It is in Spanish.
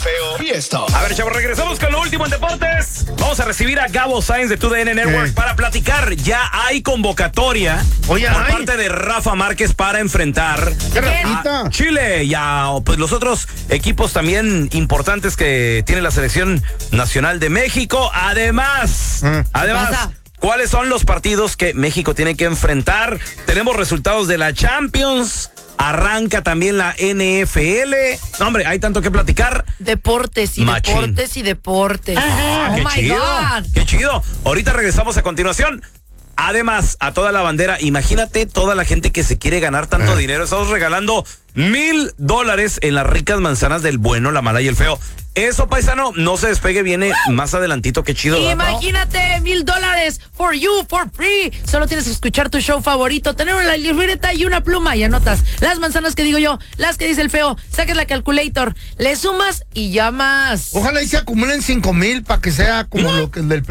feo y esto. A ver, chavos, regresamos con lo último en deportes. Vamos a recibir a Gabo Sainz de TUDN Network para platicar. Ya hay convocatoria por parte de Rafa Márquez para enfrentar a Chile y a pues, los otros equipos también importantes que tiene la selección nacional de México. Además, ¿cuáles son los partidos que México tiene que enfrentar? Tenemos resultados de la Champions. Arranca también la NFL. No, hombre, hay tanto que platicar. Deportes y Machín. deportes y deportes. Oh my chido, God. ¡Qué chido! Ahorita regresamos a continuación. Además, a toda la bandera, imagínate toda la gente que se quiere ganar tanto dinero. Estamos regalando $1,000 en las ricas manzanas del bueno, la mala y el feo. Eso, paisano, no se despegue, viene más adelantito, qué chido. Imagínate, $1,000 for you, for free. Solo tienes que escuchar tu show favorito, tener una libreta y una pluma y anotas las manzanas que digo yo, las que dice el feo, saques la calculator, le sumas y llamas. Ojalá y se acumulen 5,000 para que sea como lo que el del